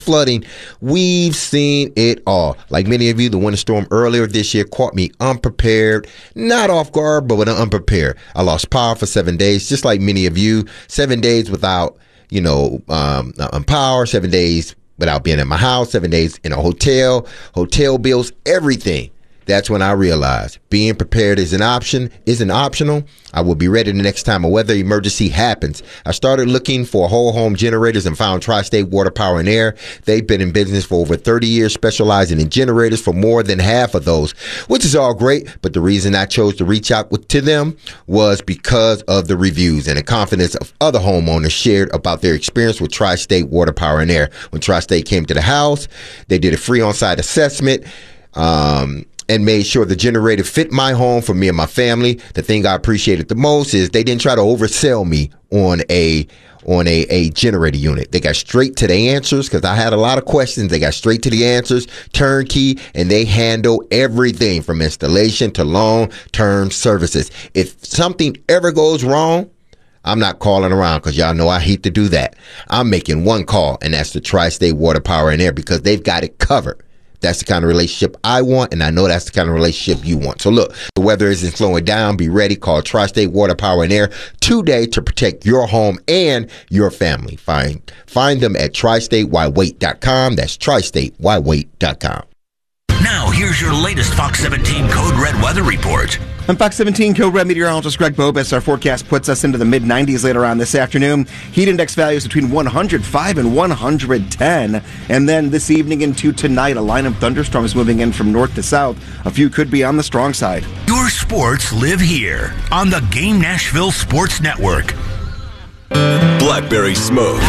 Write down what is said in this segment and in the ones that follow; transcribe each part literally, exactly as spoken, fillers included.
Flooding, we've seen it all. Like many of you, the winter storm earlier this year caught me unprepared, not off guard, but unprepared. I lost power for seven days, just like many of you. Seven days without, you know, um, um, power, seven days without being in my house, seven days in a hotel, hotel bills, everything. That's when I realized being prepared is an option, isn't optional. I will be ready the next time a weather emergency happens. I started looking for whole home generators and found Tri-State Water, Power, and Air. They've been in business for over thirty years, specializing in generators for more than half of those, which is all great. But the reason I chose to reach out with, to them was because of the reviews and the confidence of other homeowners shared about their experience with Tri-State Water, Power, and Air. When Tri-State came to the house, they did a free on-site assessment. Um, and made sure the generator fit my home for me and my family. The thing I appreciated the most is they didn't try to oversell me on a on a, a generator unit. They got straight to the answers because I had a lot of questions. They got straight to the answers, turnkey, and they handle everything from installation to long-term services. If something ever goes wrong, I'm not calling around because y'all know I hate to do that. I'm making one call, and that's the Tri-State Water, Power, and Air because they've got it covered. That's the kind of relationship I want, and I know that's the kind of relationship you want. So look, the weather isn't slowing down. Be ready. Call Tri-State Water, Power, and Air today to protect your home and your family. Find find them at tri state why wait dot com. That's tri state why wait dot com. Now, here's your latest Fox seventeen Code Red weather report. I'm Fox seventeen Code Red meteorologist Greg Bobus. Our forecast puts us into the mid nineties later on this afternoon. Heat index values between one hundred five and one hundred ten. And then this evening into tonight, a line of thunderstorms moving in from north to south. A few could be on the strong side. Your sports live here on the Game Nashville Sports Network. Blackberry Smoke.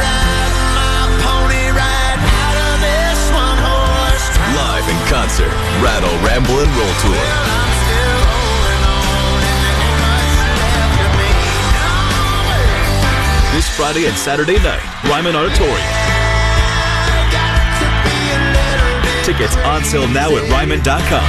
Concert, Rattle, Ramble, and Roll Tour. This Friday and Saturday night, Ryman Auditorium. Tickets on sale now at ryman dot com.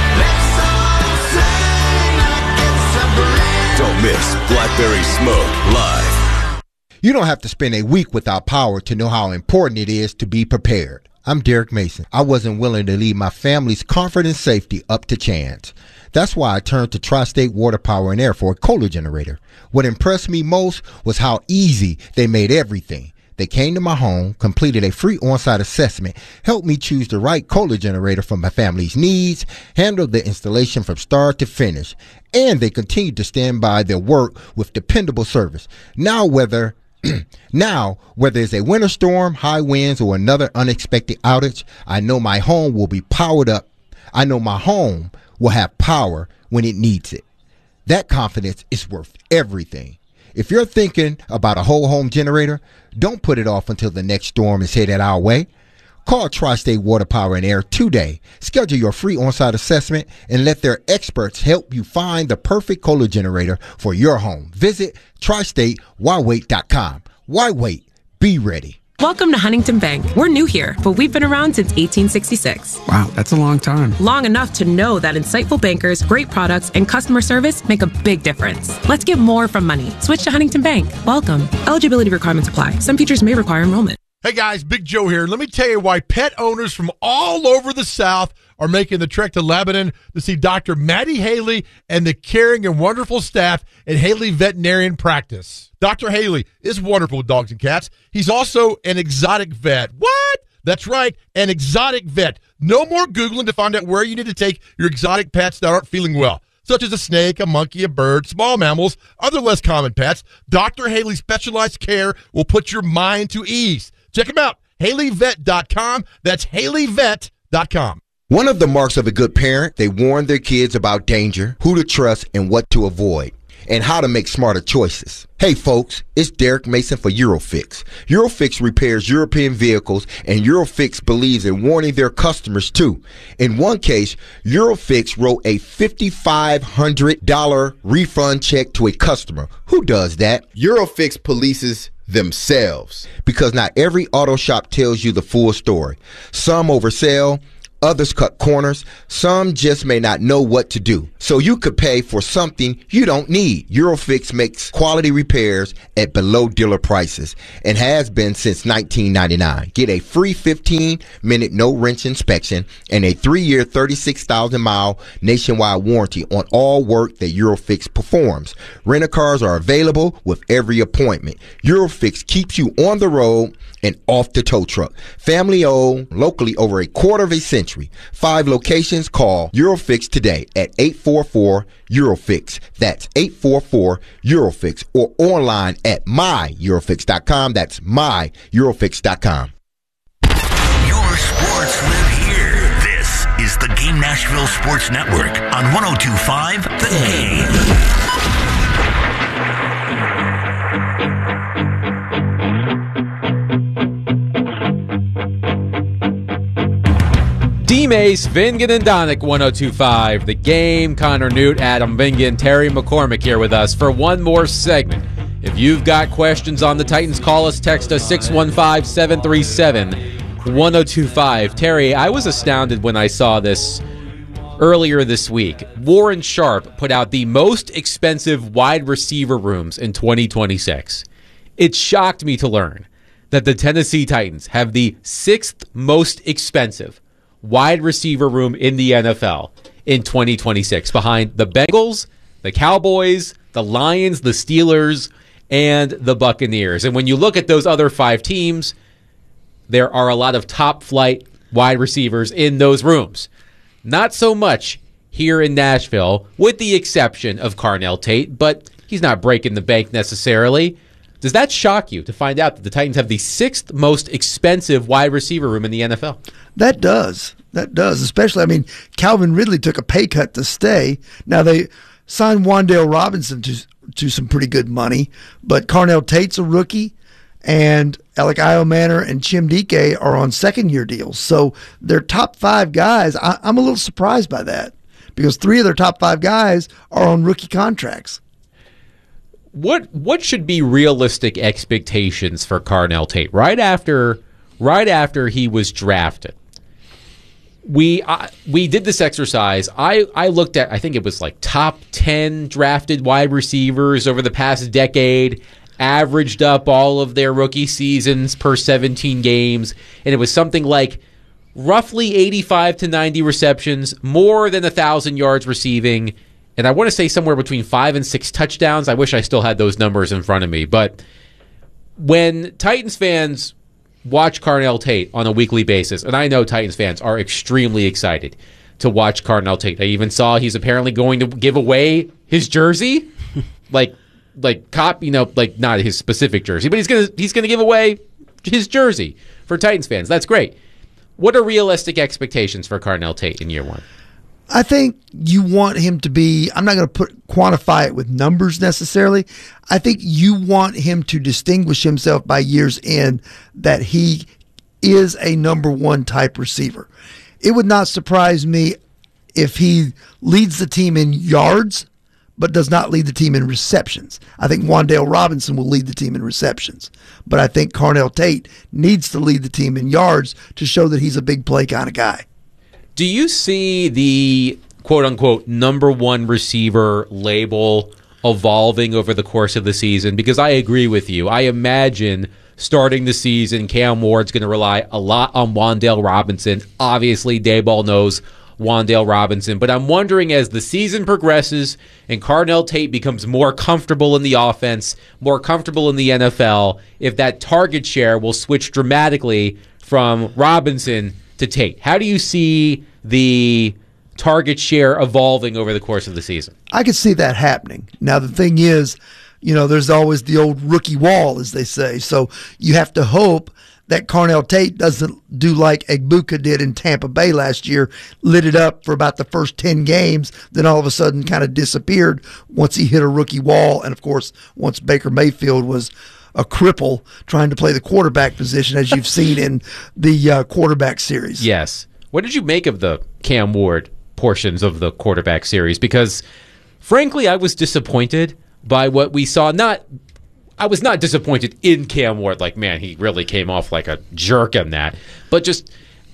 Don't miss Blackberry Smoke live. You don't have to spend a week without power to know how important it is to be prepared. I'm Derek Mason. I wasn't willing to leave my family's comfort and safety up to chance. That's why I turned to Tri-State Water, Power, and Air for a Kohler generator. What impressed me most was how easy they made everything. They came to my home, completed a free on-site assessment, helped me choose the right Kohler generator for my family's needs, handled the installation from start to finish, and they continued to stand by their work with dependable service. Now whether Now, whether it's a winter storm, high winds, or another unexpected outage, I know my home will be powered up. I know my home will have power when it needs it. That confidence is worth everything. If you're thinking about a whole home generator, don't put it off until the next storm is headed our way. Call Tri-State Water, Power, and Air today. Schedule your free on-site assessment and let their experts help you find the perfect Kohler generator for your home. Visit tri state why wait dot com. Why wait? Be ready. Welcome to Huntington Bank. We're new here, but we've been around since eighteen sixty-six. Wow, that's a long time. Long enough to know that insightful bankers, great products, and customer service make a big difference. Let's get more from money. Switch to Huntington Bank. Welcome. Eligibility requirements apply. Some features may require enrollment. Hey guys, Big Joe here. Let me tell you why pet owners from all over the South are making the trek to Lebanon to see Doctor Maddie Haley and the caring and wonderful staff at Haley Veterinarian Practice. Doctor Haley is wonderful with dogs and cats. He's also an exotic vet. What? That's right, an exotic vet. No more Googling to find out where you need to take your exotic pets that aren't feeling well, such as a snake, a monkey, a bird, small mammals, other less common pets. Doctor Haley's specialized care will put your mind to ease. Check them out, haley vet dot com. That's haley vet dot com. One of the marks of a good parent, they warn their kids about danger, who to trust, and what to avoid, and how to make smarter choices. Hey folks, it's Derek Mason for Eurofix. Eurofix repairs European vehicles, and Eurofix believes in warning their customers too. In one case, Eurofix wrote a five thousand five hundred dollars refund check to a customer. Who does that? Eurofix polices themselves. Because not every auto shop tells you the full story. Some oversell, others cut corners, some just may not know what to do. So you could pay for something you don't need. Eurofix makes quality repairs at below dealer prices and has been since nineteen ninety-nine. Get a free fifteen minute no wrench inspection and a three year thirty-six thousand mile nationwide warranty on all work that Eurofix performs. Rent-a-cars are available with every appointment. Eurofix keeps you on the road and off the tow truck. Family owned, locally over a quarter of a century. Five locations. Call Eurofix today at eight four four Eurofix. That's eight four four Eurofix, or online at my eurofix dot com. That's my eurofix dot com. Your sports live here. This is the Game Nashville Sports Network on one oh two point five The Game. D-Mace, Vingan, and Donick, one oh two point five The Game. Connor Newt, Adam Vingan, Terry McCormick here with us for one more segment. If you've got questions on the Titans, call us, text us, six one five, seven three seven, one oh two five. Terry, I was astounded when I saw this earlier this week. Warren Sharp put out the most expensive wide receiver rooms in twenty twenty-six. It shocked me to learn that the Tennessee Titans have the sixth most expensive wide receiver room in the N F L in twenty twenty-six, behind the Bengals, the Cowboys, the Lions, the Steelers, and the Buccaneers. And when you look at those other five teams, there are a lot of top-flight wide receivers in those rooms. Not so much here in Nashville, with the exception of Carnell Tate, but he's not breaking the bank necessarily. Does that shock you to find out that the Titans have the sixth most expensive wide receiver room in the N F L? That does. That does. Especially, I mean, Calvin Ridley took a pay cut to stay. Now, they signed Wan'Dale Robinson to to some pretty good money, but Carnell Tate's a rookie, and Alec Iomanner and Chim Dike are on second-year deals. So their top five guys, I, I'm a little surprised by that, because three of their top five guys are on rookie contracts. What what should be realistic expectations for Carnell Tate right after right after he was drafted? We I, we did this exercise. I, I looked at, I think it was like top ten drafted wide receivers over the past decade, averaged up all of their rookie seasons per seventeen games, and it was something like roughly eighty-five to ninety receptions, more than one thousand yards receiving, and I want to say somewhere between five and six touchdowns. I wish I still had those numbers in front of me. But when Titans fans watch Carnell Tate on a weekly basis, and I know Titans fans are extremely excited to watch Carnell Tate. I even saw he's apparently going to give away his jersey, like like cop, you know, like not his specific jersey, but he's gonna he's gonna give away his jersey for Titans fans. That's great. What are realistic expectations for Carnell Tate in year one? I think you want him to be, I'm not going to put quantify it with numbers necessarily. I think you want him to distinguish himself by year's end that he is a number one type receiver. It would not surprise me if he leads the team in yards, but does not lead the team in receptions. I think Wan'Dale Robinson will lead the team in receptions, but I think Carnell Tate needs to lead the team in yards to show that he's a big play kind of guy. Do you see the quote-unquote number one receiver label evolving over the course of the season? Because I agree with you. I imagine starting the season, Cam Ward's going to rely a lot on Wan'Dale Robinson. Obviously, Daboll knows Wan'Dale Robinson. But I'm wondering, as the season progresses and Carnell Tate becomes more comfortable in the offense, more comfortable in the N F L, if that target share will switch dramatically from Robinson to Tate. How do you see the target share evolving over the course of the season? I could see that happening. Now, the thing is, you know, there's always the old rookie wall, as they say. So you have to hope that Carnell Tate doesn't do like Egbuka did in Tampa Bay last year, lit it up for about the first ten games, then all of a sudden kind of disappeared once he hit a rookie wall. And, of course, once Baker Mayfield was a cripple trying to play the quarterback position, as you've seen in the uh, quarterback series. Yes. What did you make of the Cam Ward portions of the quarterback series? Because, frankly, I was disappointed by what we saw. Not, I was not disappointed in Cam Ward. Like, man, he really came off like a jerk on that. But just,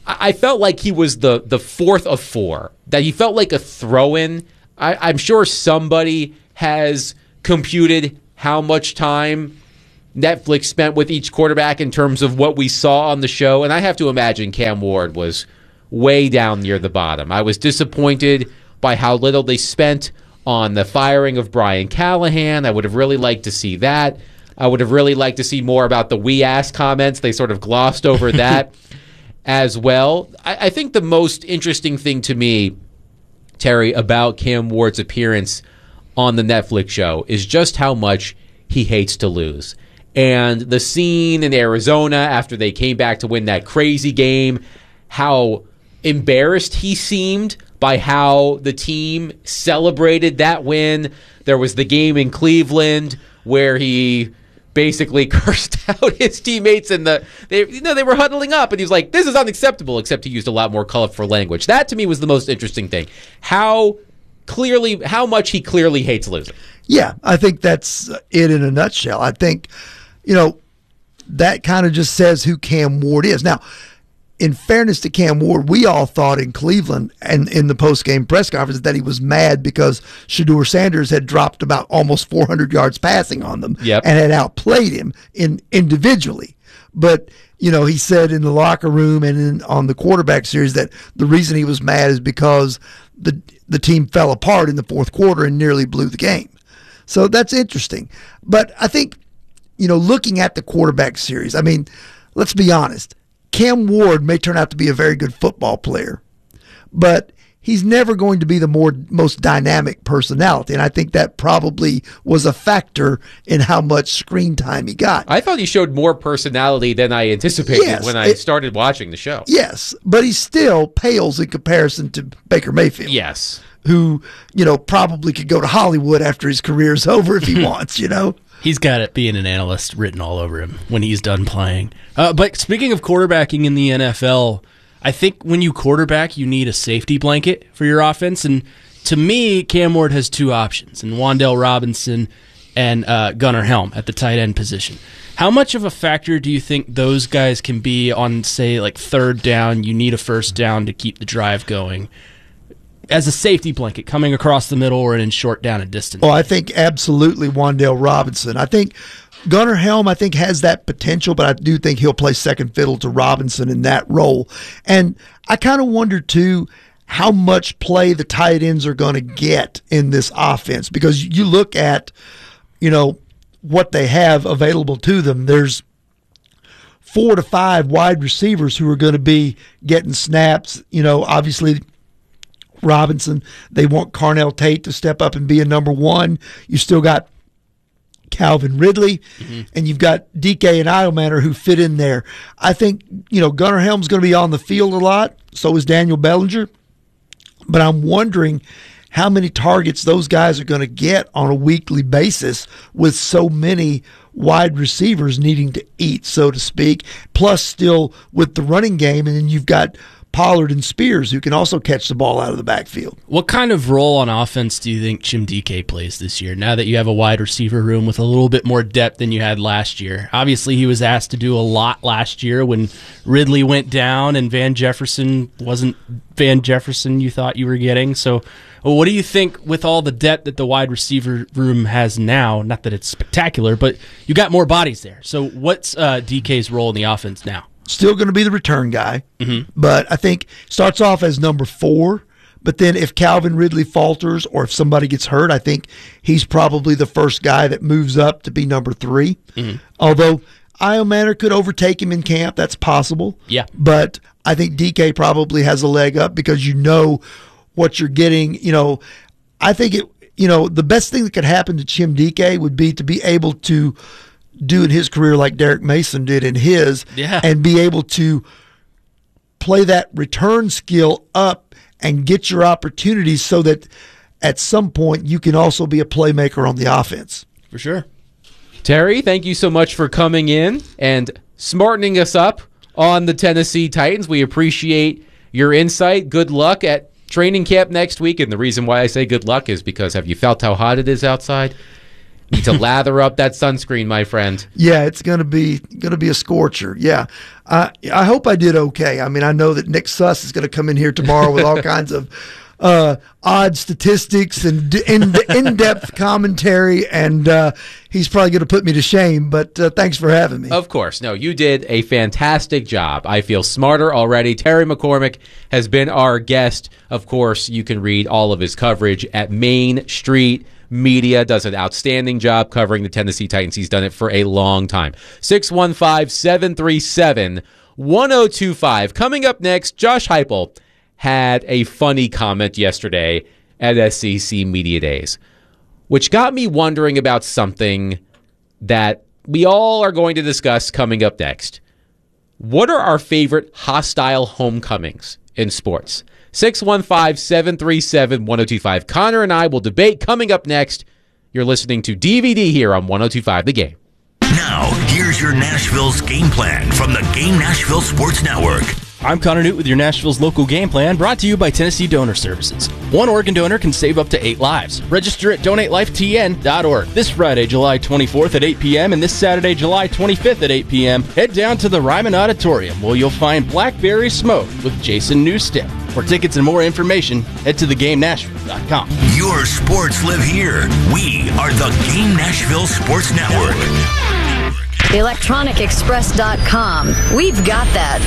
I felt like he was the the fourth of four. That he felt like a throw-in. I, I'm sure somebody has computed how much time Netflix spent with each quarterback in terms of what we saw on the show, and I have to imagine Cam Ward was way down near the bottom. I was disappointed by how little they spent on the firing of Brian Callahan. I would have really liked to see that. I would have really liked to see more about the we ass comments. They sort of glossed over that as well. I, I think the most interesting thing to me, Terry, about Cam Ward's appearance on the Netflix show is just how much he hates to lose. And the scene in Arizona after they came back to win that crazy game, how embarrassed he seemed by how the team celebrated that win. There was the game in Cleveland where he basically cursed out his teammates, and the they you know they were huddling up, and he was like, "This is unacceptable." Except he used a lot more colorful language. That to me was the most interesting thing. How clearly, how much he clearly hates losing. Yeah, I think that's it in a nutshell. I think, you know, that kind of just says who Cam Ward is. Now, in fairness to Cam Ward, we all thought in Cleveland and in the post-game press conference that he was mad because Shedeur Sanders had dropped about almost four hundred yards passing on them yep. and had outplayed him in individually. But, you know, he said in the locker room and in, on the quarterback series that the reason he was mad is because the the team fell apart in the fourth quarter and nearly blew the game. So that's interesting. But I think, you know, looking at the quarterback series, I mean, let's be honest. Cam Ward may turn out to be a very good football player, but he's never going to be the more most dynamic personality, and I think that probably was a factor in how much screen time he got. I thought he showed more personality than I anticipated yes, when I it, started watching the show. Yes, but he still pales in comparison to Baker Mayfield. Yes. Who, you know, probably could go to Hollywood after his career's over if he wants, you know? He's got it being an analyst written all over him when he's done playing. Uh, but speaking of quarterbacking in the N F L, I think when you quarterback, you need a safety blanket for your offense. And to me, Cam Ward has two options, and Wan'Dale Robinson and uh, Gunnar Helm at the tight end position. How much of a factor do you think those guys can be on, say, like third down? You need a first down to keep the drive going. As a safety blanket coming across the middle or in short down and distance? Oh, I think absolutely Wan'Dale Robinson. I think Gunnar Helm, I think, has that potential, but I do think he'll play second fiddle to Robinson in that role. And I kind of wonder, too, how much play the tight ends are going to get in this offense. Because you look at, you know, what they have available to them. There's four to five wide receivers who are going to be getting snaps. You know, obviously Robinson, they want Carnell Tate to step up and be a number one. You still got Calvin Ridley, mm-hmm. and you've got D K and Iomanner who fit in there. I think, you know, Gunnar Helm's going to be on the field a lot. So is Daniel Bellinger. But I'm wondering how many targets those guys are going to get on a weekly basis with so many wide receivers needing to eat, so to speak, plus still with the running game. And then you've got Pollard and Spears, who can also catch the ball out of the backfield. What kind of role on offense do you think Chim D K plays this year, now that you have a wide receiver room with a little bit more depth than you had last year? Obviously, he was asked to do a lot last year when Ridley went down and Van Jefferson wasn't Van Jefferson you thought you were getting. So what do you think with all the depth that the wide receiver room has now? Not that it's spectacular, but you got more bodies there. So what's uh, D K's role in the offense now? Still going to be the return guy, mm-hmm. but I think starts off as number four. But then if Calvin Ridley falters or if somebody gets hurt, I think he's probably the first guy that moves up to be number three. Mm-hmm. Although Iomanner could overtake him in camp, that's possible. Yeah. But I think D K probably has a leg up because you know what you're getting. You know, I think it. You know, the best thing that could happen to Chim D K would be to be able to do in his career like Derek Mason did in his, yeah. and be able to play that return skill up and get your opportunities so that at some point you can also be a playmaker on the offense. For sure. Terry, thank you so much for coming in and smartening us up on the Tennessee Titans. We appreciate your insight. Good luck at training camp next week. And the reason why I say good luck is because have you felt how hot it is outside? Need to lather up that sunscreen, my friend. Yeah, it's gonna be gonna be a scorcher. Yeah, uh, I hope I did okay. I mean, I know that Nick Suss is gonna come in here tomorrow with all kinds of uh, odd statistics and in, in-depth commentary, and uh, he's probably gonna put me to shame. But uh, thanks for having me. Of course, no, you did a fantastic job. I feel smarter already. Terry McCormick has been our guest. Of course, you can read all of his coverage at Main Street Media. Does an outstanding job covering the Tennessee Titans. He's done it for a long time. six one five, seven three seven, one oh two five. Coming up next, Josh Heupel had a funny comment yesterday at S E C Media Days, which got me wondering about something that we all are going to discuss coming up next. What are our favorite hostile homecomings in sports? six one five, seven three seven, one oh two five. Connor and I will debate coming up next. You're listening to D V D here on one oh two five The Game. Now, here's your Nashville's game plan from the Game Nashville Sports Network. I'm Connor Newt with your Nashville's local game plan, brought to you by Tennessee Donor Services. One organ donor can save up to eight lives. Register at donate life T N dot org. This Friday, July twenty-fourth at eight p.m. and this Saturday, July twenty-fifth at eight p.m., head down to the Ryman Auditorium where you'll find Blackberry Smoke with Jason Newsted. For tickets and more information, head to the game nashville dot com. Your sports live here. We are the Game Nashville Sports Network. electronic express dot com. We've got that.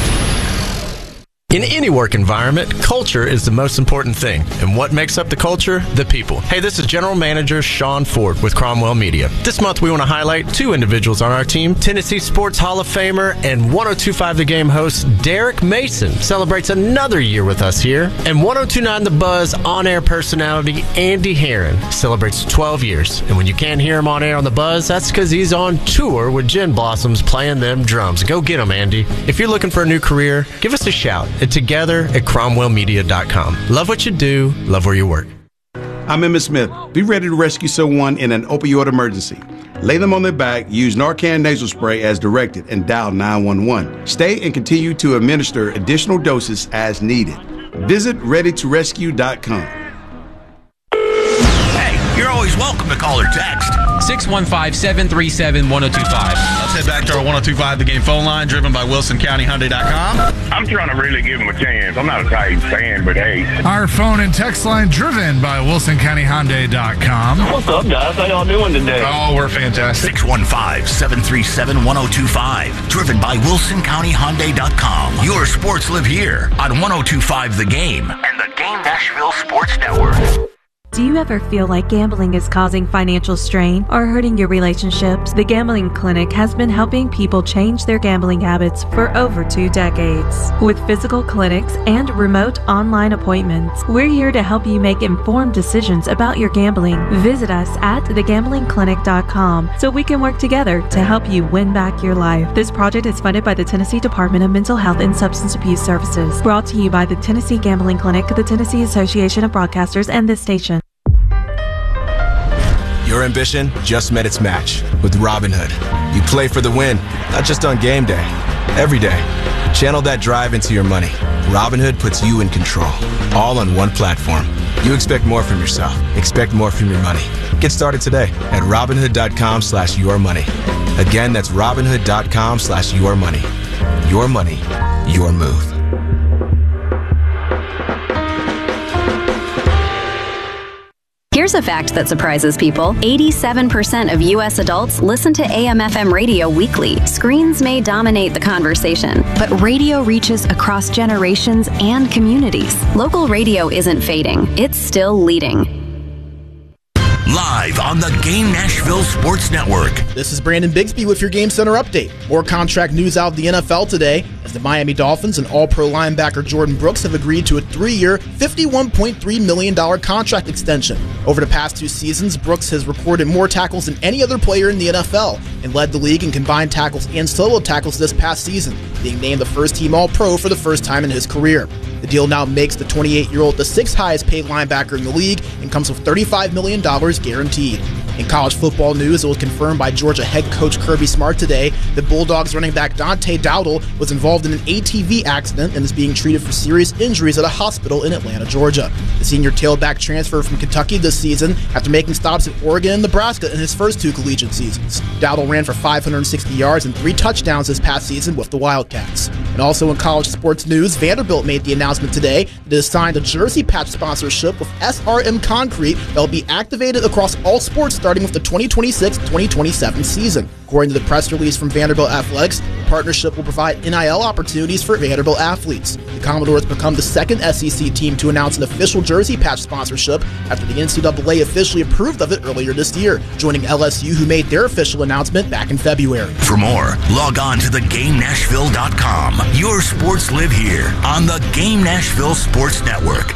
In any work environment, culture is the most important thing. And what makes up the culture? The people. Hey, this is General Manager Sean Ford with Cromwell Media. This month we want to highlight two individuals on our team. Tennessee Sports Hall of Famer and one oh two five The Game host Derek Mason celebrates another year with us here. And one oh two nine The Buzz on-air personality Andy Herron celebrates twelve years. And when you can't hear him on air on The Buzz, that's because he's on tour with Gin Blossoms playing them drums. Go get him, Andy. If you're looking for a new career, give us a shout at together at cromwell media dot com. Love what you do, love where you work. I'm Emmett Smith. Be ready to rescue someone in an opioid emergency. Lay them on their back, use Narcan nasal spray as directed, and dial nine one one. Stay and continue to administer additional doses as needed. Visit ready to rescue dot com. Hey, you're always welcome to call or text. six one five, seven three seven, one oh two five. Let's head back to our one oh two five The Game phone line, driven by Wilson County Hyundai dot com. I'm trying to really give him a chance. I'm not a Titans fan, but hey. Our phone and text line, driven by Wilson County Hyundai dot com. What's up, guys? How y'all doing today? Oh, we're fantastic. six one five, seven three seven, one oh two five. Driven by Wilson County Hyundai dot com. Your sports live here on one oh two five The Game and the Game Nashville Sports Network. Do you ever feel like gambling is causing financial strain or hurting your relationships? The Gambling Clinic has been helping people change their gambling habits for over two decades. With physical clinics and remote online appointments, we're here to help you make informed decisions about your gambling. Visit us at the gambling clinic dot com so we can work together to help you win back your life. This project is funded by the Tennessee Department of Mental Health and Substance Abuse Services. Brought to you by the Tennessee Gambling Clinic, the Tennessee Association of Broadcasters, and this station. Your ambition just met its match with Robinhood. You play for the win, not just on game day, every day. Channel that drive into your money. Robinhood puts you in control, all on one platform. You expect more from yourself. Expect more from your money. Get started today at Robinhood dot com slash your money. Again, that's Robinhood dot com slash your money. Your money, your move. Here's a fact that surprises people. eighty-seven percent of U S adults listen to A M F M radio weekly. Screens may dominate the conversation, but radio reaches across generations and communities. Local radio isn't fading. It's still leading. Live on the Game Nashville Sports Network. This is Brandon Bigsby with your Game Center update. More contract news out of the N F L today, as the Miami Dolphins and All-Pro linebacker Jordan Brooks have agreed to a three-year, fifty-one point three million dollars contract extension. Over the past two seasons, Brooks has recorded more tackles than any other player in the N F L and led the league in combined tackles and solo tackles this past season, being named the first-team All-Pro for the first time in his career. The deal now makes the twenty-eight-year-old the sixth highest paid linebacker in the league and comes with thirty-five million dollars guaranteed. In college football news, it was confirmed by Georgia head coach Kirby Smart today that Bulldogs running back Dante Dowdle was involved in an A T V accident and is being treated for serious injuries at a hospital in Atlanta, Georgia. The senior tailback transferred from Kentucky this season after making stops at Oregon and Nebraska in his first two collegiate seasons. Dowdle ran for five hundred sixty yards and three touchdowns this past season with the Wildcats. And also in college sports news, Vanderbilt made the announcement today that it has signed a jersey patch sponsorship with S R M Concrete that will be activated across all sports starting with the twenty twenty-six twenty twenty-seven season. According to the press release from Vanderbilt Athletics, the partnership will provide N I L opportunities for Vanderbilt athletes. The Commodores become the second S E C team to announce an official jersey patch sponsorship after the N C double A officially approved of it earlier this year, joining L S U, who made their official announcement back in February. For more, log on to the game nashville dot com. Your sports live here on the Game Nashville Sports Network.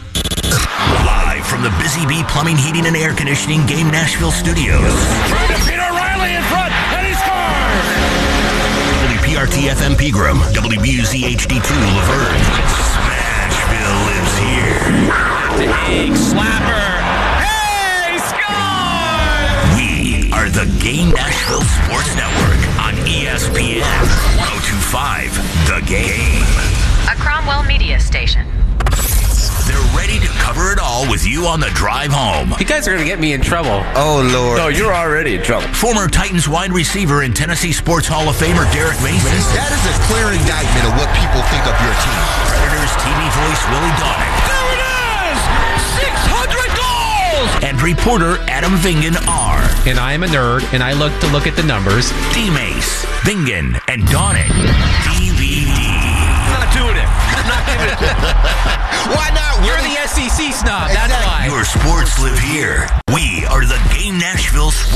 Live from the Busy Bee Plumbing, Heating, and Air Conditioning Game Nashville Studios. Trying to beat O'Reilly in front, and he scores! W P R T F M Pegram, W B U Z H D two Laverne. Smashville lives here. Big slapper. Hey, score! We are the Game Nashville Sports Network on E S P N one oh two point five The Game. A Cromwell media station. They're ready to cover it all with you on the drive home. You guys are going to get me in trouble. Oh, Lord. No, you're already in trouble. Former Titans wide receiver and Tennessee Sports Hall of Famer Derek Mason. That is a clear indictment of what people think of your team. Predators T V voice Willie Donick. There it is! six hundred goals! And reporter Adam Vingan are. And I am a nerd, and I look to look at the numbers. D-Mace, Vingan, and Donick. D V D. Not doing it. Not doing it. Why not? You're the S E C snob, that's why. Your sports live here. We are the Game Nashville Sports